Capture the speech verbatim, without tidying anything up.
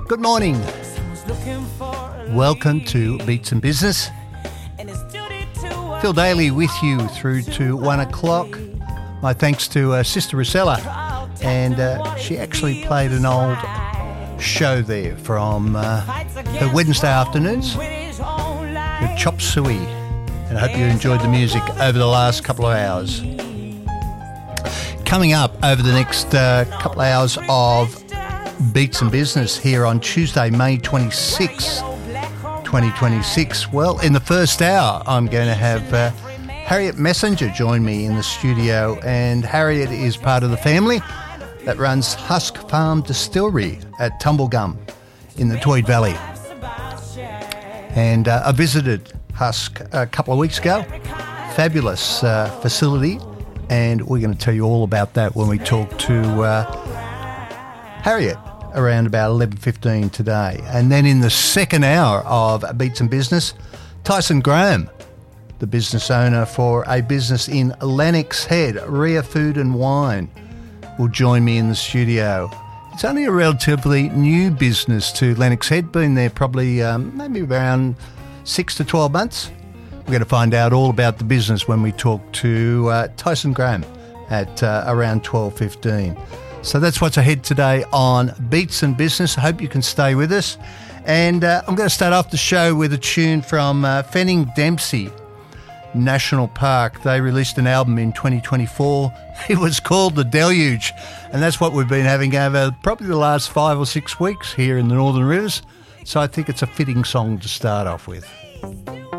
Good morning. Welcome to Beats and Business. Phil Daly with you through to one o'clock. My thanks to uh, Sister Rosella. And uh, she actually played an old show there from uh, her Wednesday afternoons with Chop Suey. And I hope you enjoyed the music over the last couple of hours. Coming up over the next uh, couple of hours of Beats and Business here on Tuesday, May twenty-sixth, twenty twenty-six. Well, in the first hour, I'm going to have uh, Harriet Messenger join me in the studio, and Harriet is part of the family that runs Husk Farm Distillery at Tumblegum in the Tweed Valley. And uh, I visited Husk a couple of weeks ago. Fabulous uh, facility, and we're going to tell you all about that when we talk to uh, Harriet around about eleven fifteen today. And then in the second hour of Beats and Business, Tyson Graham, the business owner for a business in Lennox Head, Rhea Food and Wine, will join me in the studio. It's only a relatively new business to Lennox Head, been there probably um, maybe around six to twelve months. We're going to find out all about the business when we talk to uh, Tyson Graham at uh, around twelve fifteen. So that's what's ahead today on Beats and Business. I hope you can stay with us. And uh, I'm going to start off the show with a tune from uh, Fanning Dempsey National Park. They released an album in twenty twenty-four. It was called The Deluge. And that's what we've been having over probably the last five or six weeks here in the Northern Rivers. So I think it's a fitting song to start off with.